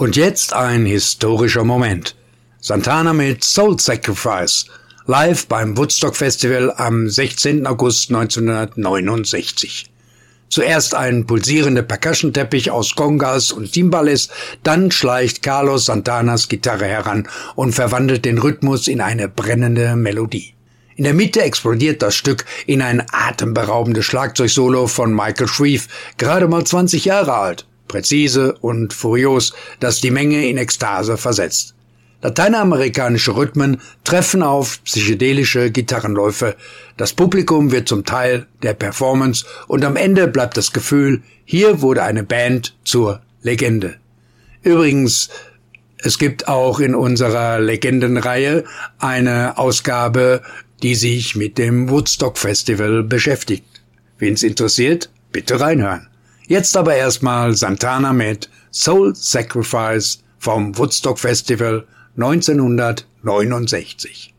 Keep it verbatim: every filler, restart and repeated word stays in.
Und jetzt ein historischer Moment. Santana mit Soul Sacrifice, live beim Woodstock Festival am sechzehnten August neunzehnhundertneunundsechzig. Zuerst ein pulsierender Percussion-Teppich aus Congas und Timbales, dann schleicht Carlos Santanas Gitarre heran und verwandelt den Rhythmus in eine brennende Melodie. In der Mitte explodiert das Stück in ein atemberaubendes Schlagzeugsolo von Michael Shrieve, gerade mal zwanzig Jahre alt, präzise und furios, das die Menge in Ekstase versetzt. Lateinamerikanische Rhythmen treffen auf psychedelische Gitarrenläufe, das Publikum wird zum Teil der Performance und am Ende bleibt das Gefühl, hier wurde eine Band zur Legende. Übrigens, es gibt auch in unserer Legendenreihe eine Ausgabe, die sich mit dem Woodstock Festival beschäftigt. Wen's interessiert, bitte reinhören. Jetzt aber erstmal Santana mit Soul Sacrifice vom Woodstock Festival neunzehnhundertneunundsechzig.